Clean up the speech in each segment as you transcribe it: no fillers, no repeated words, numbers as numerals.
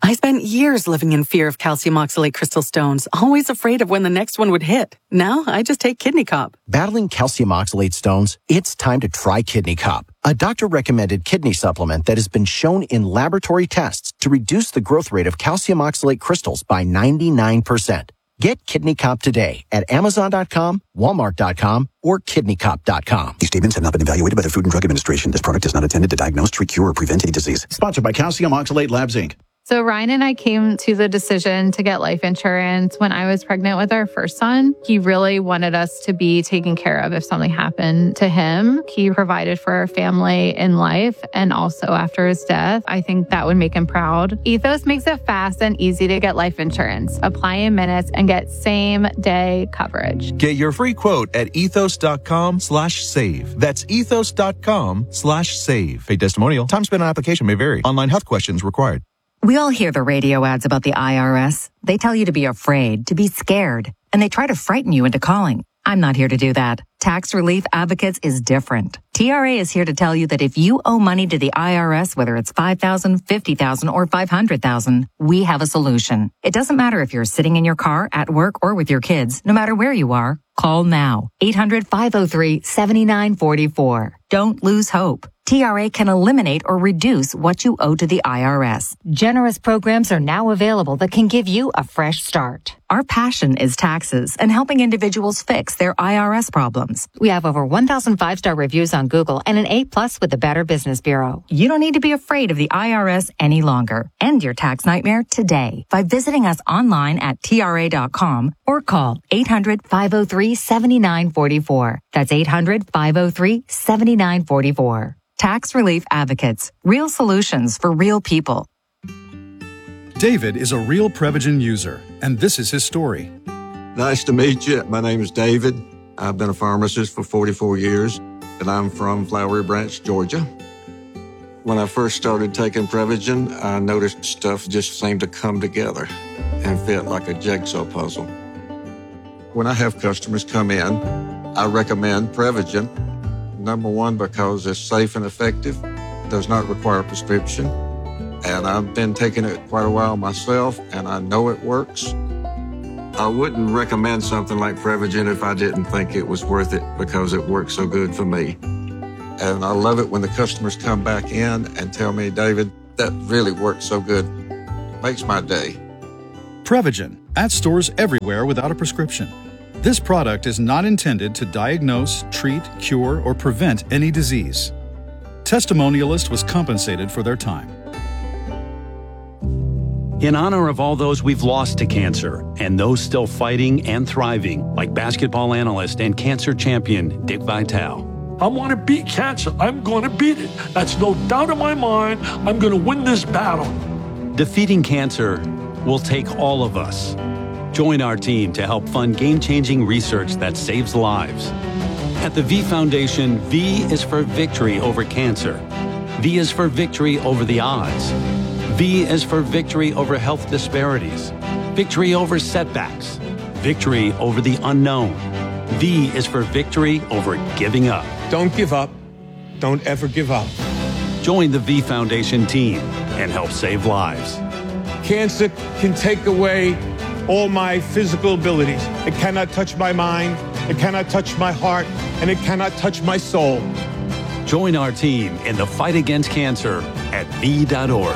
I spent years living in fear of calcium oxalate crystal stones, always afraid of when the next one would hit. Now, I just take Kidney Cop. Battling calcium oxalate stones? It's time to try Kidney Cop, a doctor-recommended kidney supplement that has been shown in laboratory tests to reduce the growth rate of calcium oxalate crystals by 99%. Get Kidney Cop today at Amazon.com, Walmart.com, or KidneyCop.com. These statements have not been evaluated by the Food and Drug Administration. This product is not intended to diagnose, treat, cure, or prevent any disease. Sponsored by Calcium Oxalate Labs, Inc. So Ryan and I came to the decision to get life insurance when I was pregnant with our first son. He really wanted us to be taken care of if something happened to him. He provided for our family in life and also after his death. I think that would make him proud. Ethos makes it fast and easy to get life insurance. Apply in minutes and get same-day coverage. Get your free quote at ethos.com/save. That's ethos.com/save. Pay testimonial. Time spent on application may vary. Online health questions required. We all hear the radio ads about the IRS. They tell you to be afraid, to be scared, and they try to frighten you into calling. I'm not here to do that. Tax Relief Advocates is different. TRA is here to tell you that if you owe money to the IRS, whether it's $5,000, $50,000, or $500,000, we have a solution. It doesn't matter if you're sitting in your car, at work, or with your kids. No matter where you are, call now. 800-503-7944. Don't lose hope. TRA can eliminate or reduce what you owe to the IRS. Generous programs are now available that can give you a fresh start. Our passion is taxes and helping individuals fix their IRS problems. We have over 1,000 5-star reviews on Google and an A+ with the Better Business Bureau. You don't need to be afraid of the IRS any longer. End your tax nightmare today by visiting us online at TRA.com or call 800-503-7944. That's 800-503-7944. Tax Relief Advocates. Real solutions for real people. David is a real Prevagen user, and this is his story. Nice to meet you. My name is David. I've been a pharmacist for 44 years, and I'm from Flowery Branch, Georgia. When I first started taking Prevagen, I noticed stuff just seemed to come together and fit like a jigsaw puzzle. When I have customers come in, I recommend Prevagen. Number one, because it's safe and effective, does not require a prescription. And I've been taking it quite a while myself, and I know it works. I wouldn't recommend something like Prevagen if I didn't think it was worth it because it works so good for me. And I love it when the customers come back in and tell me, David, that really works so good. Makes my day. Prevagen, at stores everywhere without a prescription. This product is not intended to diagnose, treat, cure, or prevent any disease. Testimonialist was compensated for their time. In honor of all those we've lost to cancer and those still fighting and thriving, like basketball analyst and cancer champion Dick Vitale. I want to beat cancer. I'm going to beat it. That's no doubt in my mind. I'm going to win this battle. Defeating cancer will take all of us. Join our team to help fund game-changing research that saves lives. At the V Foundation, V is for victory over cancer. V is for victory over the odds. V is for victory over health disparities, victory over setbacks, victory over the unknown. V is for victory over giving up. Don't give up. Don't ever give up. Join the V Foundation team and help save lives. Cancer can take away all my physical abilities. It cannot touch my mind, it cannot touch my heart, and it cannot touch my soul. Join our team in the fight against cancer at V.org.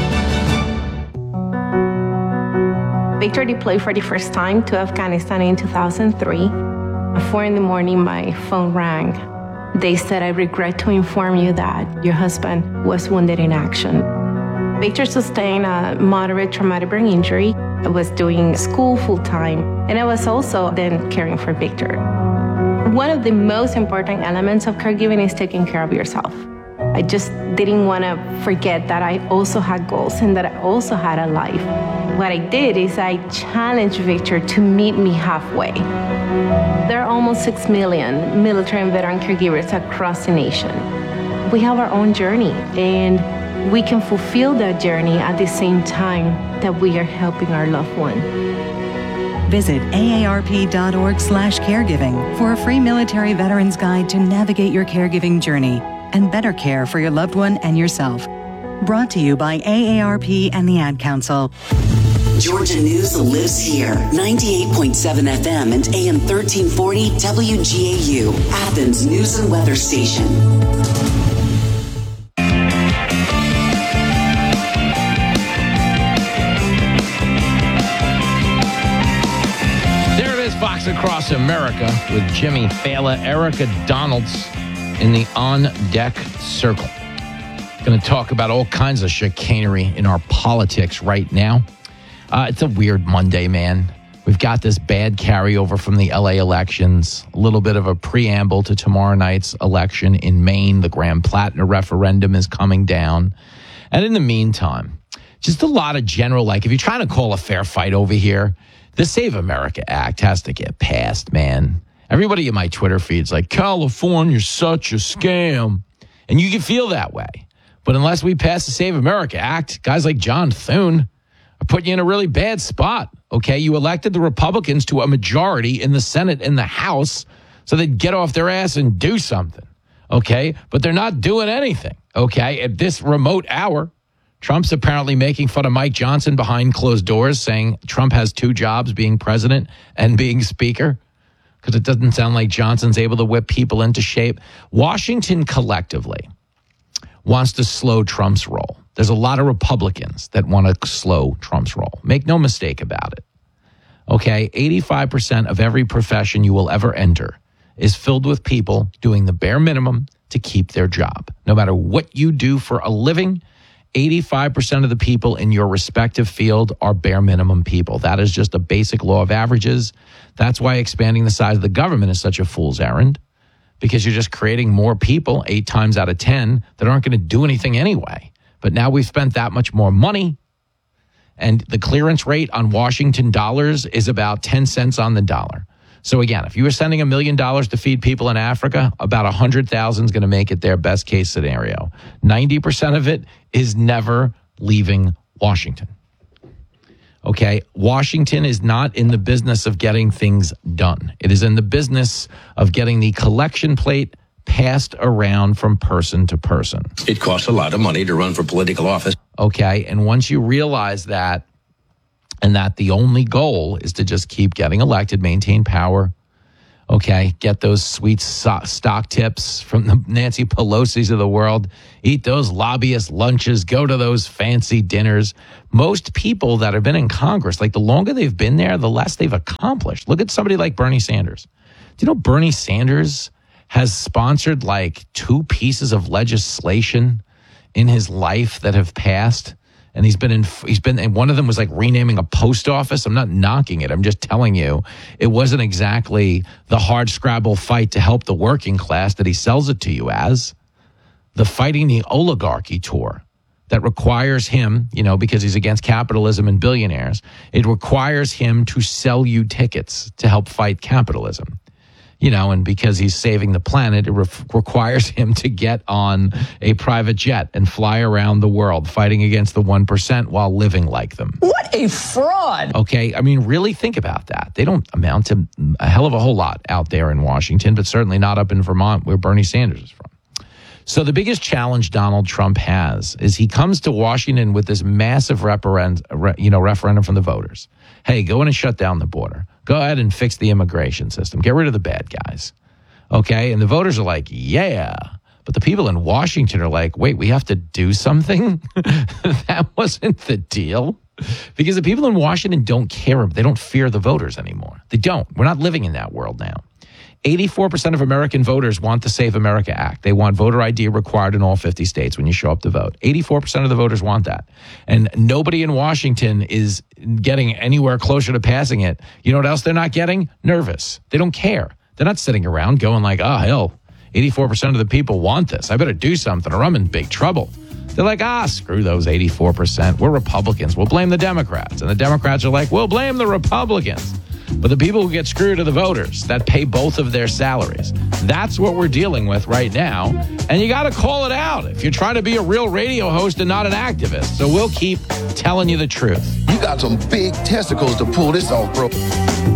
Victor deployed for the first time to Afghanistan in 2003. At 4 a.m, my phone rang. They said, I regret to inform you that your husband was wounded in action. Victor sustained a moderate traumatic brain injury. I was doing school full-time, and I was also then caring for Victor. One of the most important elements of caregiving is taking care of yourself. I just didn't want to forget that I also had goals and that I also had a life. What I did is I challenged Victor to meet me halfway. There are almost 6 million military and veteran caregivers across the nation. We have our own journey, and we can fulfill that journey at the same time that we are helping our loved one. Visit aarp.org/caregiving for a free military veterans guide to navigate your caregiving journey and better care for your loved one and yourself. Brought to you by AARP and the Ad Council. Georgia News lives here. 98.7 FM and AM 1340 WGAU, Athens News and Weather Station. There it is, Fox Across America with Jimmy Fallon, Erica Donalds in the on-deck circle. Going to talk about all kinds of chicanery in our politics right now. It's a weird Monday, man. We've got this bad carryover from the LA elections, a little bit of a preamble to tomorrow night's election in Maine. The Grand Platner referendum is coming down. And in the meantime, just a lot of general, like, if you're trying to call a fair fight over here, the Save America Act has to get passed, man. Everybody in my Twitter feed's like, California's such a scam. And you can feel that way. But unless we pass the Save America Act, guys like John Thune are putting you in a really bad spot, okay? You elected the Republicans to a majority in the Senate and the House so they'd get off their ass and do something, okay? But they're not doing anything, okay? At this remote hour, Trump's apparently making fun of Mike Johnson behind closed doors, saying Trump has two jobs, being president and being speaker, because it doesn't sound like Johnson's able to whip people into shape. Washington collectively wants to slow Trump's roll. There's a lot of Republicans that want to slow Trump's roll. Make no mistake about it. Okay, 85% of every profession you will ever enter is filled with people doing the bare minimum to keep their job. No matter what you do for a living, 85% of the people in your respective field are bare minimum people. That is just a basic law of averages. That's why expanding the size of the government is such a fool's errand, because you're just creating more people 8 times out of 10 that aren't going to do anything anyway. But now we've spent that much more money, and the clearance rate on Washington dollars is about 10 cents on the dollar. So again, if you were sending $1 million to feed people in Africa, about 100,000 is going to make it their best case scenario. 90% of it is never leaving Washington. Okay, Washington is not in the business of getting things done. It is in the business of getting the collection plate passed around from person to person. It costs a lot of money to run for political office. Okay, and once you realize that, and that the only goal is to just keep getting elected, maintain power, okay, get those sweet stock tips from the Nancy Pelosi's of the world, eat those lobbyist lunches, go to those fancy dinners. Most people that have been in Congress, like, the longer they've been there, the less they've accomplished. Look at somebody like Bernie Sanders. Do you know Bernie Sanders has sponsored like 2 pieces of legislation in his life that have passed? And he's been, and one of them was like renaming a post office. I'm not knocking it. I'm just telling you, it wasn't exactly the hard scrabble fight to help the working class that he sells it to you as. The Fighting the Oligarchy tour that requires him, you know, because he's against capitalism and billionaires, it requires him to sell you tickets to help fight capitalism. You know, and because he's saving the planet, it requires him to get on a private jet and fly around the world fighting against the 1% while living like them. What a fraud. Okay, I mean, really think about that. They don't amount to a hell of a whole lot out there in Washington, but certainly not up in Vermont where Bernie Sanders is from. So the biggest challenge Donald Trump has is he comes to Washington with this massive referendum from the voters. Hey, go in and shut down the border. Go ahead and fix the immigration system. Get rid of the bad guys. Okay? And the voters are like, yeah. But the people in Washington are like, wait, we have to do something? That wasn't the deal. Because the people in Washington don't care. They don't fear the voters anymore. They don't. We're not living in that world now. 84% of American voters want the Save America Act. They want voter ID required in all 50 states when you show up to vote. 84% of the voters want that. And nobody in Washington is getting anywhere closer to passing it. You know what else they're not getting? Nervous. They don't care. They're not sitting around going like, oh, hell, 84% of the people want this. I better do something or I'm in big trouble. They're like, screw those 84%. We're Republicans. We'll blame the Democrats. And the Democrats are like, we'll blame the Republicans. But the people who get screwed are the voters that pay both of their salaries. That's what we're dealing with right now. And you got to call it out if you're trying to be a real radio host and not an activist. So we'll keep telling you the truth. You got some big testicles to pull this off, bro.